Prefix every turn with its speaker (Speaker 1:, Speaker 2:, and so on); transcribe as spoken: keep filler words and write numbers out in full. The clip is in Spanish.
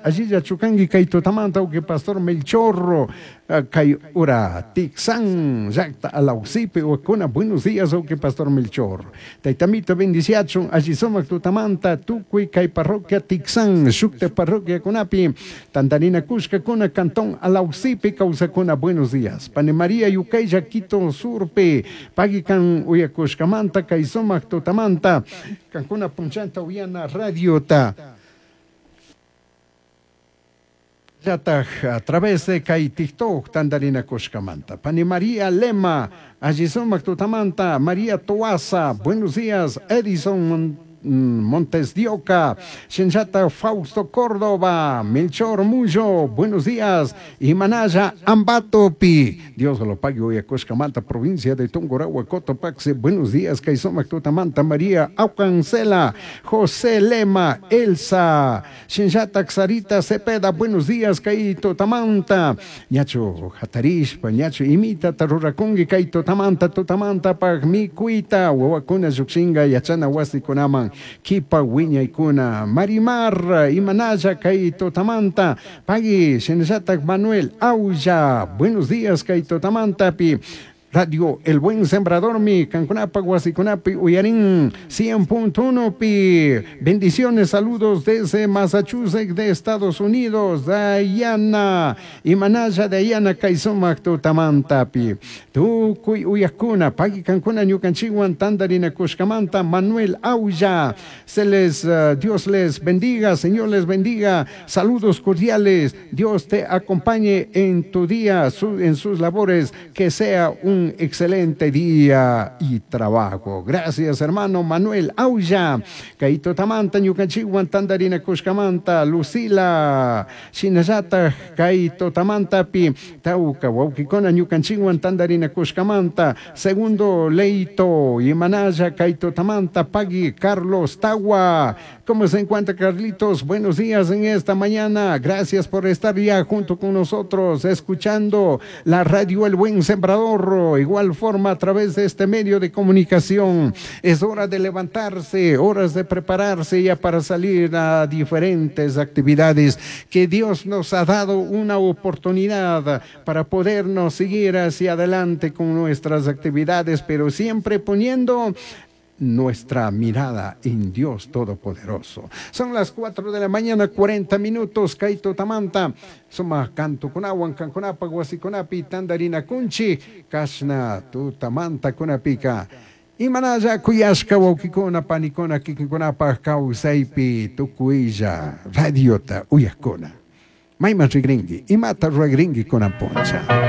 Speaker 1: allí ya chucangi kay totamanta que pastor Melchorro kay ura tixan jacta alausipe o con buenos días o que pastor Melchor taitamito bendiciacho allí somos totamanta tuqui kay parroquia tixan shukte parroquia conapi tantarina kushka kuna cantón alausipe causa kuna buenos días pane María yukay Quito surpe pagi kan uyakushkamanta kay somos totamanta kan kuna punchanta uyana radio ta a través de Kai TikTok, Tandarina Koshkamanta. Pani María Lema, Ajisomak Tutamanta, María Toasa, buenos días, Edison Montes de Oca, Shenjata Fausto Córdoba, Melchor Mullo, buenos días, Imanaya Ambatopi, Dios lo pague hoy a Koshkamanta, provincia de Tungurahua, Cotopaxi, buenos días, Kaisomak Tutamanta, María Aucancela, José Lema, Elsa, Shenjata Xarita Cepeda, buenos días, Kai Totamanta, Ñacho Hatarish, Ñacho Imita, Tarurakungi, Kai Totamanta, Totamanta, Pagmi Kuita, Huacuna Yuxinga, Yachana Wasti Konaman, Kipa Wiña Ikuna, Marimar, Imanaya, Kai Totamanta, Pagi, Shenjata Manuel Auya, buenos días, Kai Totamanta, Pi. Radio El Buen Sembrador, mi Cancunapa, Guasicunapi, Uyarín, cien punto uno, pi. Bendiciones, saludos desde Massachusetts, de Estados Unidos, Dayana, Imanaya, Dayana, Kaisomak, Tutamanta, pi. Tu, Cuy, Uyacuna, Pagi, Cancuna, Ñucanchihuan, Tandarina, Cushcamanta, Manuel Auya, se les, uh, Dios les bendiga, Señor les bendiga, saludos cordiales, Dios te acompañe en tu día, su, en sus labores, que sea un excelente día y trabajo. Gracias, hermano Manuel Auya, Kaito Tamanta, Ñucanchihuan, Tandarina, Cushcamanta, Lucila, Shinayata, Kaito Tamanta, Pi, Tauca, Wauquicona, Ñucanchihuan, Tandarina, Cushcamanta, segundo Leito, Imanaya, Kaito Tamanta, Pagui, Carlos Tagua. ¿Cómo se encuentra, Carlitos? Buenos días en esta mañana. Gracias por estar ya junto con nosotros, escuchando la radio El Buen Sembrador. Igual forma, a través de este medio de comunicación, es hora de levantarse, horas de prepararse ya para salir a diferentes actividades que Dios nos ha dado una oportunidad para podernos seguir hacia adelante con nuestras actividades, pero siempre poniendo nuestra mirada en Dios Todopoderoso. Son las cuatro de la mañana, cuarenta minutos, Kaito Tamanta, Soma Canto Kunawan, Canconapa, Guasiconapi, Tandarina Kunchi, Kashna, Tutamanta Kunapika, Imanaya, Kuyashka, Waukikona, Panicona, Kikikonapa, Kausaipi, Tukuija, Radiota, Uyakona, Maima Rigringi, Imata Rigringi con Aponcha.